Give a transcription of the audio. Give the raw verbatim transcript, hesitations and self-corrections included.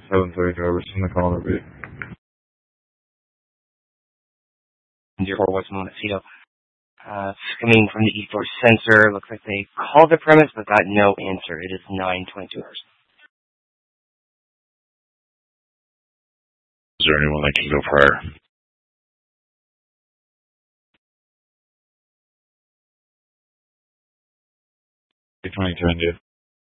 seven thirty drivers from the caller B. zero four West Montecito. Uh, it's coming from the E four sensor. Looks like they called the premise but got no answer. It is nine twenty-two hours. Is there anyone that can go prior? eight twenty-two India.